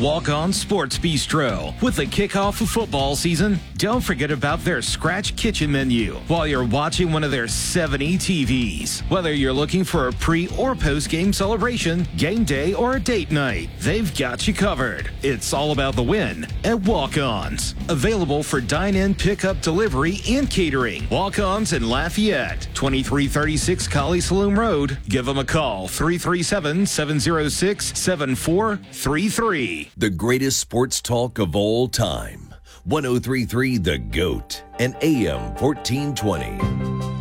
Walk-On Sports Bistro. With the kickoff of football season, don't forget about their Scratch Kitchen menu while you're watching one of their 70 TVs. Whether you're looking for a pre- or post-game celebration, game day, or a date night, they've got you covered. It's all about the win at Walk-Ons. Available for dine-in, pickup, delivery, and catering. Walk-Ons in Lafayette, 2336 Collie Saloon Road. Give them a call, 337-706-7433. The greatest sports talk of all time. 103.3 The GOAT and AM 1420.